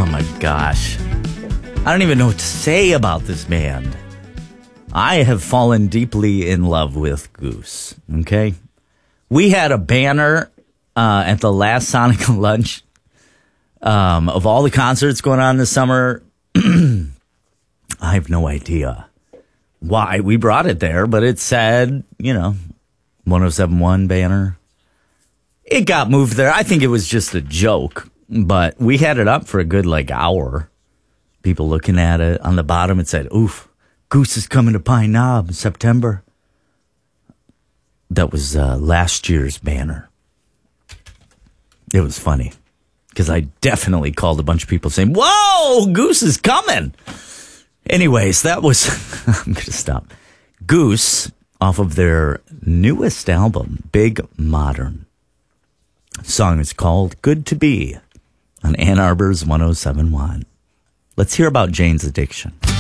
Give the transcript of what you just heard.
Oh my gosh. I don't even know what to say about this band. I have fallen deeply in love with Goose. Okay? We had a banner at the last Sonic Lunch of all the concerts going on this summer. I have no idea why we brought it there, but it said, 1071 banner. It got moved there. I think it was just a joke, but we had it up for a good hour. People looking at it. On the bottom, it said, "Oof, Goose is coming to Pine Knob in September." That was last year's banner. It was funny because I definitely called a bunch of people saying, "Whoa, Goose is coming." Anyways, that was, I'm going to stop. Goose, off of their newest album, Big Modern. The song is called Good to Be on Ann Arbor's 107.1. Let's hear about Jane's Addiction.